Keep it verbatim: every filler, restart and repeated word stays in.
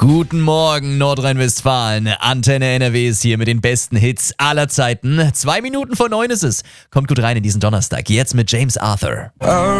Guten Morgen, Nordrhein-Westfalen. Antenne N R W ist hier mit den besten Hits aller Zeiten. Zwei Minuten vor neun ist es. Kommt gut rein in diesen Donnerstag. Jetzt mit James Arthur.